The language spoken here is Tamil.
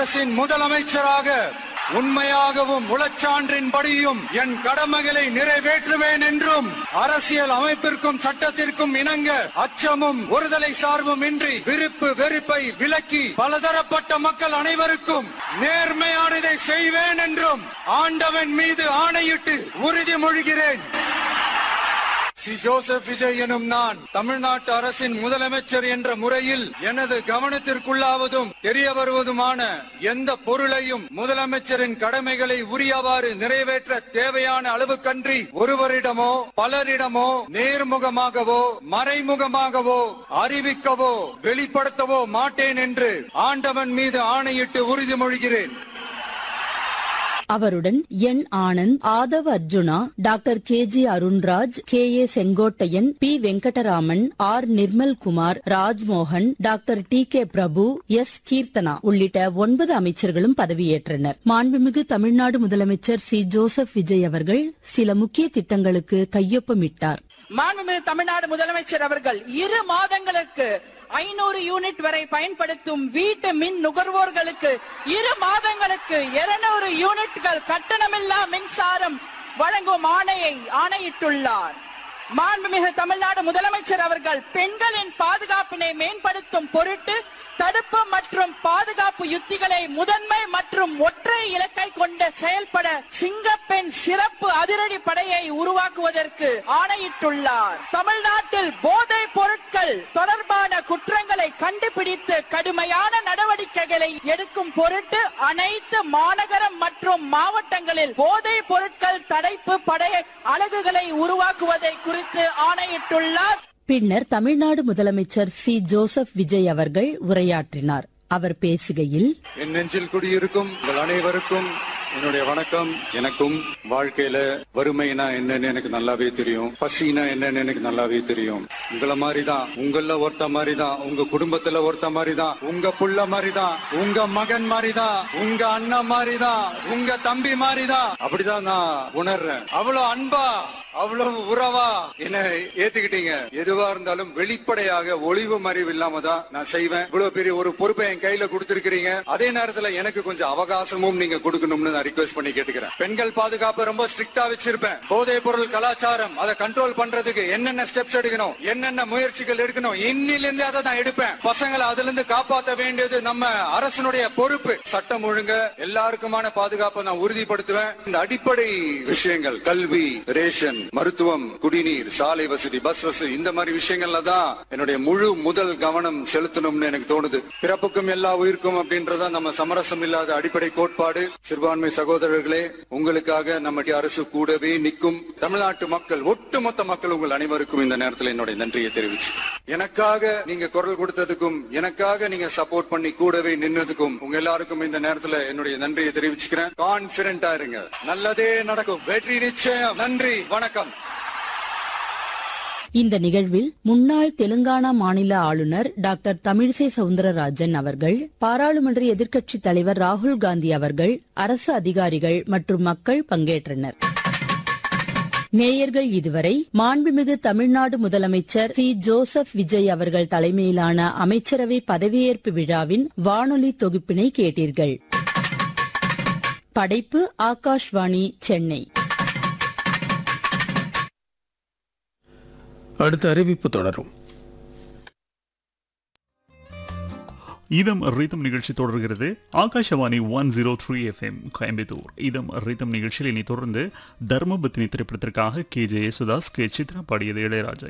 அரசின் முதலமைச்சராக உண்மையாகவும் உளச்சான்றின்படியும் என் கடமைகளை நிறைவேற்றுவேன் என்றும் அரசியல் அமைப்பிற்கும் சட்டத்திற்கும் இணங்க அச்சமும் ஒருதலை சார்பும் இன்றி விருப்பு வெறுப்பை விலக்கி பலதரப்பட்ட மக்கள் அனைவருக்கும் நேர்மையானதை செய்வேன் என்றும் ஆண்டவன் மீது ஆணையிட்டு உறுதிமொழிகிறேன். சி. ஜோசப் விஜய் எனும் நான் தமிழ்நாட்டு அரசின் முதலமைச்சர் என்ற முறையில் எனது கவனத்திற்குள்ளாவதும் தெரிய வருவதுமான எந்த பொருளையும் முதலமைச்சரின் கடமைகளை உரியவாறு நிறைவேற்ற தேவையான அளவுக்கன்றி ஒருவரிடமோ பலரிடமோ நேர்முகமாகவோ மறைமுகமாகவோ அறிவிக்கவோ வெளிப்படுத்தவோ மாட்டேன் என்று ஆண்டவன் மீது ஆணையிட்டு உறுதிமொழிகிறேன். அவருடன் என் Anand, Aadhav Arjuna, doctor கே.ஜி. Arunraj, KA. Sengottaiyan, B. Venkataraman, R. Nirmalkumar, Rajmohan, doctor DK. பிரபு, எஸ். கீர்த்தனா உள்ளிட்ட 9 அமைச்சர்களும் பதவியேற்றனர். மாண்புமிகு தமிழ்நாடு முதலமைச்சர் சி. ஜோசப் விஜய் அவர்கள் சில முக்கிய திட்டங்களுக்கு கையொப்பமிட்டார். மாண்புமிகு தமிழ்நாடு முதலமைச்சர் அவர்கள் 2 மாதங்களுக்கு 500 யூனிட் வரை பயன்படுத்தும் வீட்டு மின் நுகர்வோர்களுக்கு 2 மாதங்களுக்கு 200 யூனிட்கள் கட்டணமில்லா மின்சாரம் வழங்கும் ஆணையிட்டுள்ளார். மாண்புமிகு தமிழ்நாடு முதலமைச்சர் அவர்கள் பெண்களின் பாதுகாப்பினை மேம்படுத்தும் பொருட்டு தடுப்பு மற்றும் பாதுகாப்பு யுத்திகளை முதன்மை மற்றும் ஒற்றை இலக்கை கொண்டு செயல்பட சிங்கப்பெண் சிறப்பு அதிரடி படையை உருவாக்குவதற்கு ஆணையிட்டுள்ளார். தமிழ்நாட்டில் போதைப் பொருட்கள் தொடர்பான குற்றங்களை கண்டுபிடித்து கடுமையான நடவடிக்கைகளை எடுக்கும் பொருட்டு அனைத்து மாநகரம் மற்றும் மாவட்டங்களில் போதைப் பொருட்கள் தடுப்பு படை அலகுகளை உருவாக்குவதை குறித்து ஆணையிட்டுள்ளார். பின்னர் தமிழ்நாடு முதலமைச்சர் சி. ஜோசப் விஜய் அவர்கள் உரையாற்றினார். அவர் பேசுகையில், என் நெஞ்சில் குடியிருக்கும் உங்கள் அனைவருக்கும் என்னுடைய வணக்கம். எனக்கும் வாழ்க்கையில வறுமைனா என்னன்னு எனக்கு நல்லாவே தெரியும், பசினா என்னன்னு எனக்கு நல்லாவே தெரியும். உங்கள மாதிரிதான், உங்கள ஒருத்த மாதிரிதான், உங்க குடும்பத்துல ஒருத்த மாதிரிதான், உங்க புள்ள மாதிரிதான், உங்க மகன் மாதிரிதான், உங்க அண்ணன் மாதிரிதான், உங்க தம்பி மாதிரிதான். அப்படிதான் நான் உணர்றேன். அவ்வளவு அன்பா அவ்வளவு உறவா என்ன ஏத்துக்கிட்டீங்க. எதுவா இருந்தாலும் வெளிப்படையாக ஒளிவு மறைவு இல்லாம தான் நான் செய்வேன். இவ்வளவு பெரிய ஒரு பொறுப்பை என் கையில கொடுத்திருக்கிறீங்க. அதே நேரத்துல எனக்கு கொஞ்சம் அவகாசமும் நீங்க கொடுக்கணும்னு நான் ரிக்வெஸ்ட் பண்ணி கேட்டுக்கிறேன். பெண்கள் பாதுகாப்பு ரொம்ப ஸ்ட்ரிக்டா வச்சிருப்பேன். போதைப் பொருள் கலாச்சாரம் அதை கண்ட்ரோல் பண்றதுக்கு என்னென்ன ஸ்டெப்ஸ் எடுக்கணும், என்னென்ன முயற்சிகள் எடுக்கணும், இன்னிலிருந்து அதை நான் எடுப்பேன். பசங்களை அதுல இருந்து காப்பாற்ற வேண்டியது நம்ம அரசனுடைய பொறுப்பு. சட்டம் ஒழுங்கு எல்லாருக்குமான பாதுகாப்பை நான் உறுதிப்படுத்துவேன். இந்த அடிப்படை விஷயங்கள் கல்வி, ரேஷன், மருத்துவம், குடிநீர், சாலை வசதி, பஸ் வசதி, இந்த மாதிரி விஷயங்கள்ல தான் என்னுடைய முதல் கவனம் செலுத்தணும்னு எனக்கு தோணுது. பிறப்புக்கும் எல்லா உயிருக்கும் அப்படின்றத நம்ம சமரசம் இல்லாத அடிப்படை கோட்பாடு. சிறுபான்மை சகோதரர்களே, உங்களுக்காக நம்முடைய அரசு கூடவே நிற்கும். தமிழ்நாட்டு மக்கள், ஒட்டுமொத்த மக்கள் உங்கள் அனைவருக்கும் இந்த நேரத்தில் என்னுடைய நன்றியை தெரிவிச்சு, எனக்காக நீங்க குரல் கொடுத்ததுக்கும் எனக்காக நீங்க சப்போர்ட் பண்ணி கூடவே நின்னதுக்கும் உங்க எல்லாருக்கும் இந்த நேரத்தில் என்னுடைய நன்றியை தெரிவிச்சுக்கிறேன். கான்பிடென்டா இருங்க, நல்லதே நடக்கும், வெற்றி நிச்சயம். நன்றி, வணக்கம். இந்த நிகழ்வில் முன்னாள் தெலுங்கானா மாநில ஆளுநர் டாக்டர் தமிழிசை சவுந்தரராஜன் அவர்கள், பாராளுமன்ற எதிர்க்கட்சித் தலைவர் ராகுல் காந்தி அவர்கள், அரசு அதிகாரிகள் மற்றும் மக்கள் பங்கேற்றனர். நேயர்கள் இதுவரை மாண்புமிகு தமிழ்நாடு முதலமைச்சர் சி. ஜோசப் விஜய் அவர்கள் தலைமையிலான அமைச்சரவை பதவியேற்பு விழாவின் வானொலி தொகுப்பினை கேட்டீர்கள். படைப்பு ஆகாஷ்வாணி, சென்னை. அடுத்த அறிவிப்பு தொடரும். இதம் ரிதம் நிகழ்ச்சி தொடர்கிறது. ஆகாஷவாணி 103 FM கோயம்புத்தூர். இதம் ரிதம் நிகழ்ச்சியில் இனி தொடர்ந்து தர்மபத்தினி திரைப்படத்திற்காக கே. ஜெயசுதாஸ், கே. சித்ரா பாடியது இளையராஜா